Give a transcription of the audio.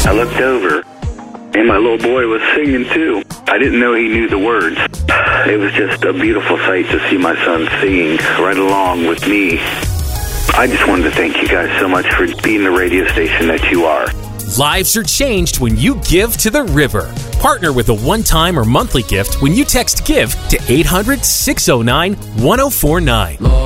I looked over, and my little boy was singing too. I didn't know he knew the words. It was just a beautiful sight to see my son singing right along with me. I just wanted to thank you guys so much for being the radio station that you are. Lives are changed when you give to the river. Partner with a one-time or monthly gift when you text GIVE to 800-609-1049.